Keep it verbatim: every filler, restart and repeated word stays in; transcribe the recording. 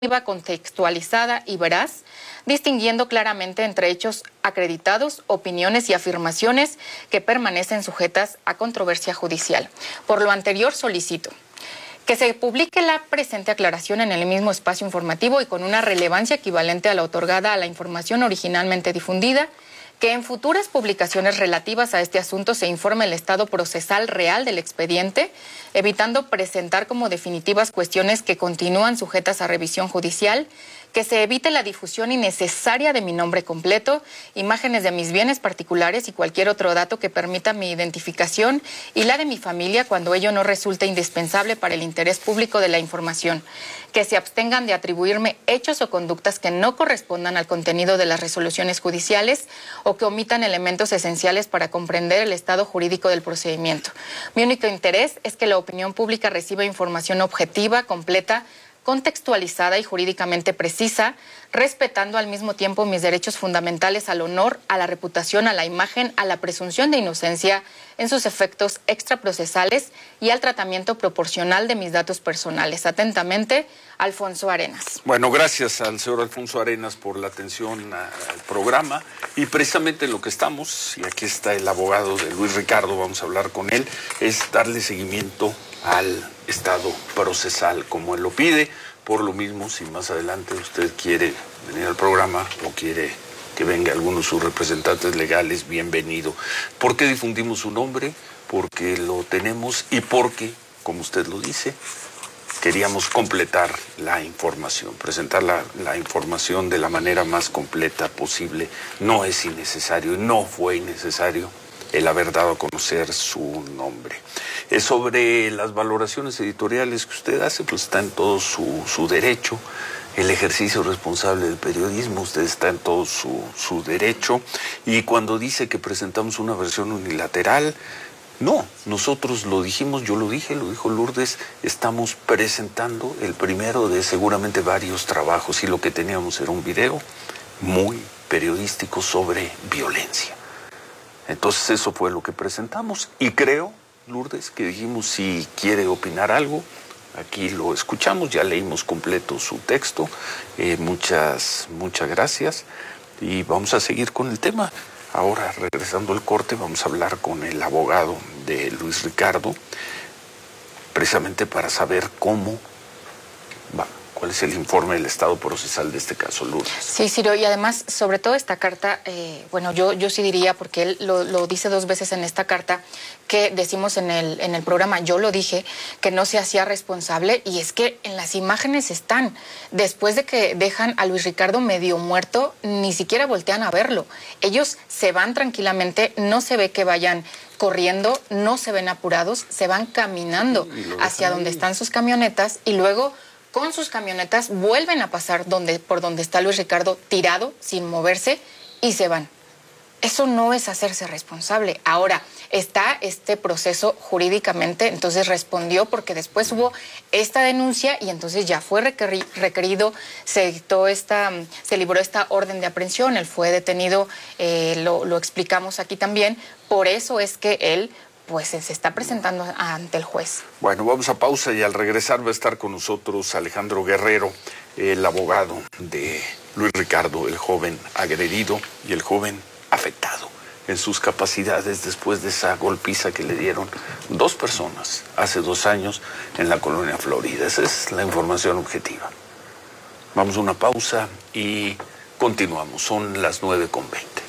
contextualizada y veraz, distinguiendo claramente entre hechos acreditados, opiniones y afirmaciones que permanecen sujetas a controversia judicial. Por lo anterior, solicito que se publique la presente aclaración en el mismo espacio informativo y con una relevancia equivalente a la otorgada a la información originalmente difundida, que en futuras publicaciones relativas a este asunto se informe el estado procesal real del expediente, evitando presentar como definitivas cuestiones que continúan sujetas a revisión judicial, que se evite la difusión innecesaria de mi nombre completo, imágenes de mis bienes particulares y cualquier otro dato que permita mi identificación y la de mi familia cuando ello no resulte indispensable para el interés público de la información, que se abstengan de atribuirme hechos o conductas que no correspondan al contenido de las resoluciones judiciales o que omitan elementos esenciales para comprender el estado jurídico del procedimiento. Mi único interés es que la opinión pública reciba información objetiva, completa, contextualizada y jurídicamente precisa, respetando al mismo tiempo mis derechos fundamentales al honor, a la reputación, a la imagen, a la presunción de inocencia en sus efectos extraprocesales y al tratamiento proporcional de mis datos personales. Atentamente, Alfonso Arenas. Bueno, gracias al señor Alfonso Arenas por la atención al programa y precisamente en lo que estamos, y aquí está el abogado de Luis Ricardo, vamos a hablar con él, es darle seguimiento al estado procesal como él lo pide. Por lo mismo, si más adelante usted quiere venir al programa o quiere que venga alguno de sus representantes legales, bienvenido. ¿Por qué difundimos su nombre? Porque lo tenemos y porque, como usted lo dice, queríamos completar la información, presentar la, la información de la manera más completa posible. No es innecesario, no fue innecesario el haber dado a conocer su nombre. Es sobre las valoraciones editoriales que usted hace, pues está en todo su, su derecho. El ejercicio responsable del periodismo, usted está en todo su, su derecho. Y cuando dice que presentamos una versión unilateral, no, nosotros lo dijimos, yo lo dije, lo dijo Lourdes, estamos presentando el primero de seguramente varios trabajos y lo que teníamos era un video muy periodístico sobre violencia. Entonces eso fue lo que presentamos y creo, Lourdes, que dijimos si quiere opinar algo, aquí lo escuchamos, ya leímos completo su texto, eh, muchas, muchas gracias y vamos a seguir con el tema. Ahora, regresando al corte, vamos a hablar con el abogado de Luis Ricardo, precisamente para saber cómo va. ¿Cuál es el informe del estado procesal de este caso, Lourdes? Sí, Ciro, y además, sobre todo esta carta, eh, bueno, yo, yo sí diría, porque él lo, lo dice dos veces en esta carta, que decimos en el, en el programa, yo lo dije, que no se hacía responsable, y es que en las imágenes están. Después de que dejan a Luis Ricardo medio muerto, ni siquiera voltean a verlo. Ellos se van tranquilamente, no se ve que vayan corriendo, no se ven apurados, se van caminando hacia donde están sus camionetas, y luego con sus camionetas vuelven a pasar donde, por donde está Luis Ricardo tirado, sin moverse, y se van. Eso no es hacerse responsable. Ahora, está este proceso jurídicamente, entonces respondió porque después hubo esta denuncia y entonces ya fue requeri requerido, se dictó esta, se libró esta orden de aprehensión, él fue detenido, eh, lo, lo explicamos aquí también, por eso es que él pues se está presentando ante el juez. Bueno, vamos a pausa y al regresar va a estar con nosotros Alejandro Guerrero, el abogado de Luis Ricardo, el joven agredido y el joven afectado en sus capacidades después de esa golpiza que le dieron dos personas hace dos años en la colonia Florida. Esa es la información objetiva. Vamos a una pausa y continuamos. Son las nueve con veinte.